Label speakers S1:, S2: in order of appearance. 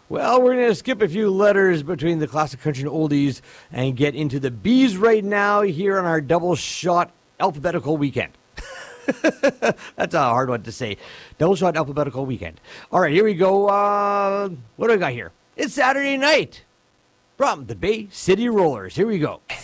S1: Well, we're going to skip a few letters between the classic country and oldies and get into the B's right now here on our double shot alphabetical weekend. That's a hard one to say. Double shot alphabetical weekend. All right, here we go. What do I got here? It's Saturday night from the Bay City Rollers. Here we go.